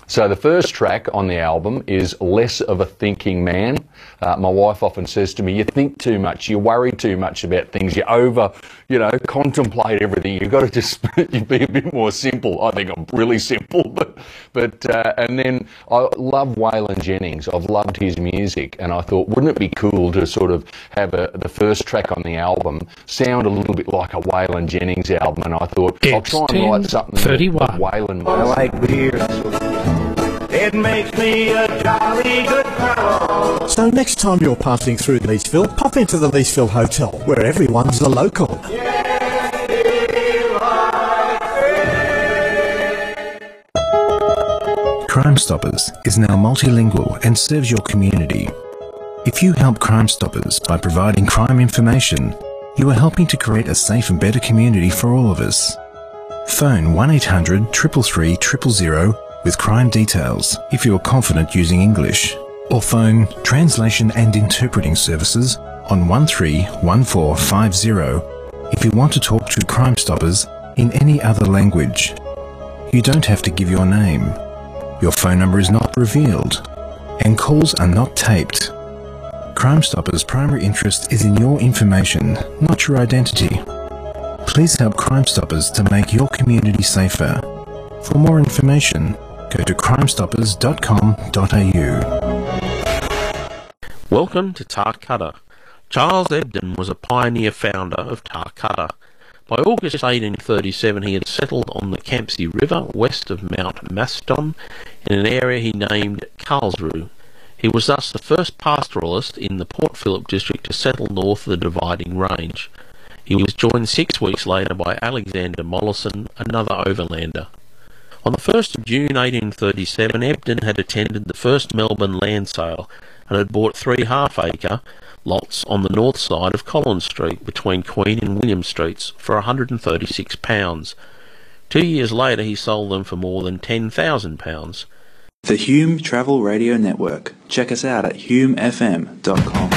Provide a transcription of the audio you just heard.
So the first track on the album is Less of a Thinking Man. My wife often says to me, you think too much, you worry too much about things, you contemplate everything. You've got to just be a bit more simple. I think I'm really simple. And then I love Waylon Jennings. I've loved his music, and I thought, wouldn't it be cool to sort of have the first track on the album sound a little bit like a Waylon Jennings album? And I thought, I'll try and write something that Waylon I like beer. It makes me a jolly good fellow. So next time you're passing through Leesville, pop into the Leesville Hotel, where everyone's a local. Crime Stoppers is now multilingual and serves your community. If you help Crime Stoppers by providing crime information, you are helping to create a safe and better community for all of us. Phone 1800 333 000 with crime details if you are confident using English, or phone Translation and Interpreting Services on 131450 if you want to talk to Crime Stoppers in any other language. You don't have to give your name. Your phone number is not revealed, and calls are not taped. Crime Stoppers' primary interest is in your information, not your identity. Please help Crime Stoppers to make your community safer. For more information, go to crimestoppers.com.au. Welcome to Tarcutta. Charles Ebden was a pioneer founder of Tarcutta. By August 1837 he had settled on the Campsie River west of Mount Maston in an area he named Karlsruhe. He was thus the first pastoralist in the Port Phillip district to settle north of the Dividing Range. He was joined 6 weeks later by Alexander Mollison, another overlander. On the 1st of June 1837, Ebden had attended the first Melbourne land sale and had bought 3 half-acre lots on the north side of Collins Street between Queen and William Streets for £136. 2 years later he sold them for more than £10,000. The Hume Travel Radio Network. Check us out at humefm.com.